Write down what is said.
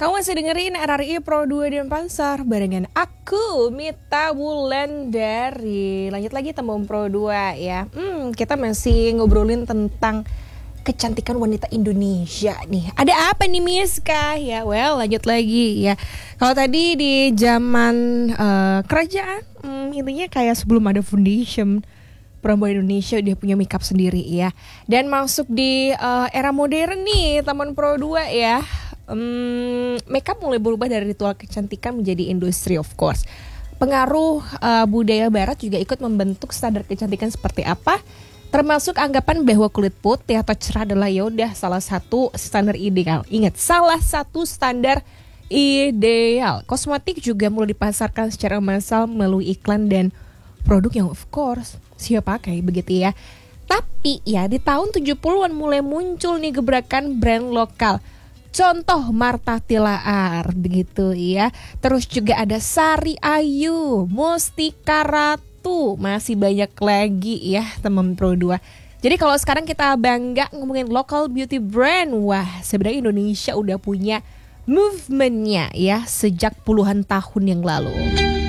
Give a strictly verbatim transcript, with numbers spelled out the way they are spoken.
Kamu masih dengerin R R I Pro dua Denpasar barengan aku, Mita Wulandari. Lanjut lagi Tembung Pro dua ya. Hmm, kita masih ngobrolin tentang kecantikan wanita Indonesia nih. Ada apa nih Miska? Ya, well lanjut lagi ya. Kalau tadi di zaman uh, kerajaan, hmm, intinya kayak sebelum ada foundation, perempuan Indonesia udah punya makeup sendiri ya. Dan masuk di uh, era modern nih, Taman Pro dua ya. Um, makeup mulai berubah dari ritual kecantikan menjadi industri, of course. Pengaruh uh, budaya barat juga ikut membentuk standar kecantikan seperti apa, termasuk anggapan bahwa kulit putih atau cerah adalah yaudah salah satu standar ideal. Ingat, salah satu standar ideal. Kosmetik juga mulai dipasarkan secara massal melalui iklan dan produk yang of course siap pakai begitu ya. Tapi ya di tahun tujuh puluhan mulai muncul nih gebrakan brand lokal. Contoh Martha Tilaar begitu ya. Terus juga ada Sari Ayu, Mustika Ratu, masih banyak lagi ya teman Pro dua. Jadi kalau sekarang kita bangga ngomongin local beauty brand, wah sebenarnya Indonesia udah punya movementnya ya sejak puluhan tahun yang lalu.